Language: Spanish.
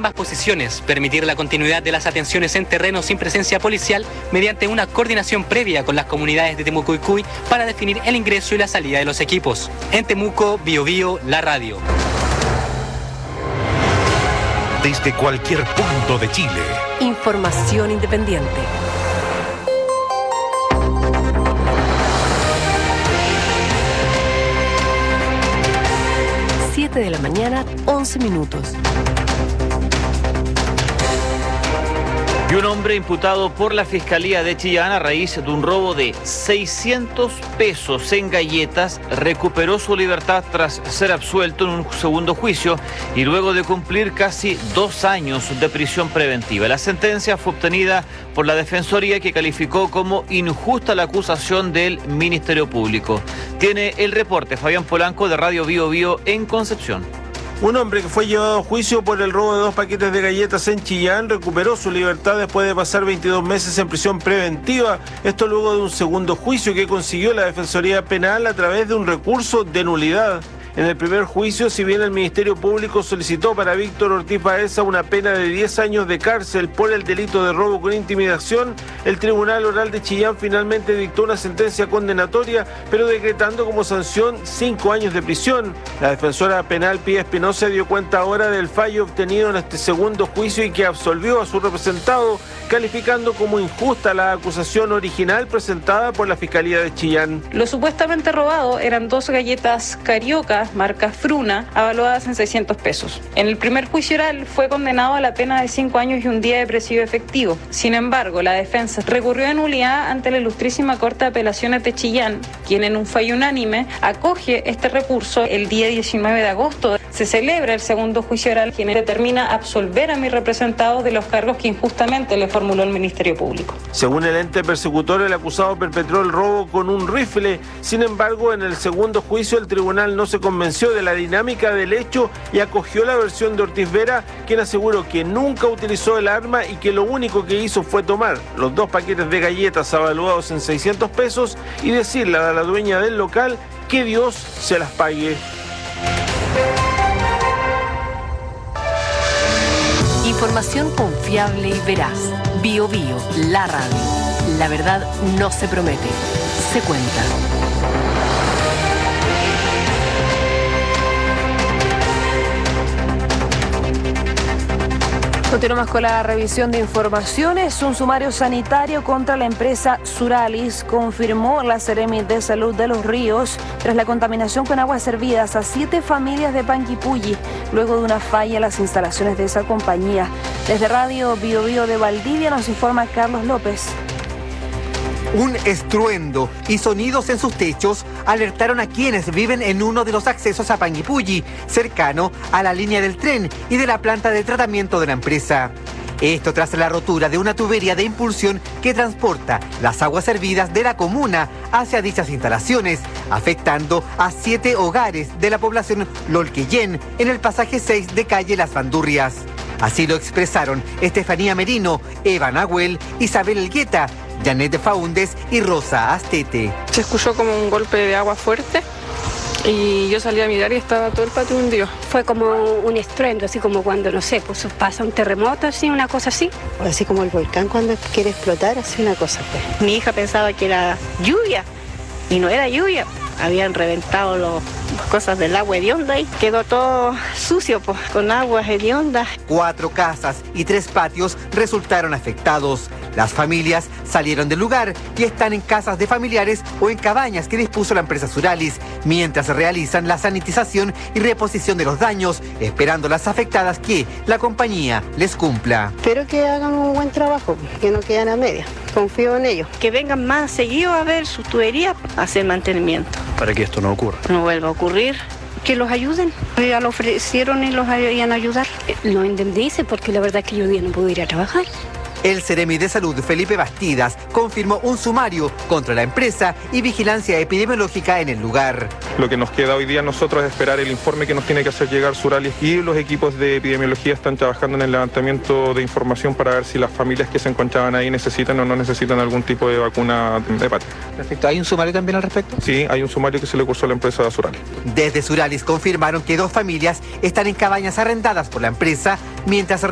ambas posiciones, permitir la continuidad de las atenciones en terreno sin presencia policial mediante una coordinación previa con las comunidades de Temuco y Cuy para definir el ingreso y la salida de los equipos. En Temuco, Biobío, la radio. Desde cualquier punto de Chile. Información independiente. 7 de la mañana, 11 minutos. Y un hombre imputado por la Fiscalía de Chillán a raíz de un robo de 600 pesos en galletas recuperó su libertad tras ser absuelto en un segundo juicio y luego de cumplir casi 2 años de prisión preventiva. La sentencia fue obtenida por la Defensoría, que calificó como injusta la acusación del Ministerio Público. Tiene el reporte Fabián Polanco de Radio Biobío en Concepción. Un hombre que fue llevado a juicio por el robo de 2 paquetes de galletas en Chillán recuperó su libertad después de pasar 22 meses en prisión preventiva. Esto luego de un segundo juicio que consiguió la Defensoría Penal a través de un recurso de nulidad. En el primer juicio, si bien el Ministerio Público solicitó para Víctor Ortiz Baeza una pena de 10 años de cárcel por el delito de robo con intimidación, el Tribunal Oral de Chillán finalmente dictó una sentencia condenatoria, pero decretando como sanción 5 años de prisión. La defensora penal Pía Espinosa dio cuenta ahora del fallo obtenido en este segundo juicio y que absolvió a su representado, calificando como injusta la acusación original presentada por la Fiscalía de Chillán. Lo supuestamente robado eran 2 galletas Carioca, marca Fruna, avaluadas en 600 pesos. En el primer juicio oral fue condenado a la pena de 5 años y un día de presidio efectivo. Sin embargo, la defensa recurrió en nulidad ante la Ilustrísima Corte de Apelaciones de Chillán, quien en un fallo unánime acoge este recurso. El día 19 de agosto se celebra el segundo juicio oral, quien determina absolver a mi representado de los cargos que injustamente le formuló el Ministerio Público. Según el ente persecutor, el acusado perpetró el robo con un rifle. Sin embargo, en el segundo juicio el tribunal no se convenció de la dinámica del hecho y acogió la versión de Ortiz Vera, quien aseguró que nunca utilizó el arma y que lo único que hizo fue tomar los 2 paquetes de galletas avaluados en 600 pesos y decirle a la dueña del local que Dios se las pague. Información confiable y veraz. Biobío, la radio. La verdad no se promete, se cuenta. Continuamos con la revisión de informaciones. Un sumario sanitario contra la empresa Suralis confirmó la Seremi de Salud de Los Ríos tras la contaminación con aguas servidas a 7 familias de Panguipulli, luego de una falla en las instalaciones de esa compañía. Desde Radio Biobío de Valdivia nos informa Carlos López. Un estruendo y sonidos en sus techos alertaron a quienes viven en uno de los accesos a Panguipulli, cercano a la línea del tren y de la planta de tratamiento de la empresa. Esto tras la rotura de una tubería de impulsión que transporta las aguas servidas de la comuna hacia dichas instalaciones, afectando a 7 hogares de la población Lolquillén en el pasaje 6 de calle Las Bandurrias. Así lo expresaron Estefanía Merino, Eva Nahuel, Isabel Elgueta, Janet Faúndez y Rosa Astete. Se escuchó como un golpe de agua fuerte y yo salí a mirar y estaba todo el patio hundido. Fue como un estruendo, así como cuando, no sé, pues pasa un terremoto, así, una cosa así. Así como el volcán cuando quiere explotar, así una cosa pues. Mi hija pensaba que era lluvia y no era lluvia. Habían reventado las cosas del agua hedionda y quedó todo sucio pues, con aguas hediondas. 4 casas y 3 patios resultaron afectados. Las familias salieron del lugar y están en casas de familiares o en cabañas que dispuso la empresa Suralis, mientras realizan la sanitización y reposición de los daños, esperando las afectadas que la compañía les cumpla. Espero que hagan un buen trabajo, que no queden a medias. Confío en ellos. Que vengan más seguido a ver sus tuberías, a hacer mantenimiento. Para que esto no ocurra. No vuelva a ocurrir. Que los ayuden. Ya lo ofrecieron y los iban a ayudar. No indemnice porque la verdad es que yo día no puedo ir a trabajar. El Seremi de Salud, Felipe Bastidas, confirmó un sumario contra la empresa y vigilancia epidemiológica en el lugar. Lo que nos queda hoy día a nosotros es esperar el informe que nos tiene que hacer llegar Suralis, y los equipos de epidemiología están trabajando en el levantamiento de información para ver si las familias que se encontraban ahí necesitan o no necesitan algún tipo de vacuna de hepatitis. Perfecto. ¿Hay un sumario también al respecto? Sí, hay un sumario que se le cursó a la empresa Suralis. Desde Suralis confirmaron que 2 familias están en cabañas arrendadas por la empresa, mientras